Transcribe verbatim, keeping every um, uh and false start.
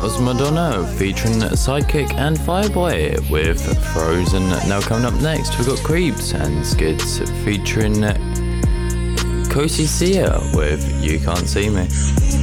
was Madonna featuring Sidekick and Fireboy with Frozen. Now coming up next, we've got Creeps and Skids featuring Kosi Sia with You Can't See Me.